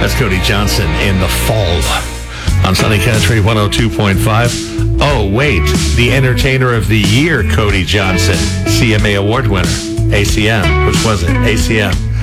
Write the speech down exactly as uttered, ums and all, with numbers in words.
That's Cody Johnson in The Fall on Sunny Country one oh two point five. Oh, wait. The Entertainer of the Year, Cody Johnson, C M A Award winner, A C M. Which was it? A C M.